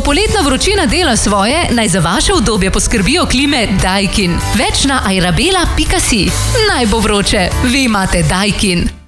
Ko poletna vročina dela svoje, naj za vaše udobje poskrbijo klime Daikin. Več na airabela.si. Naj bo vroče, vi imate Daikin.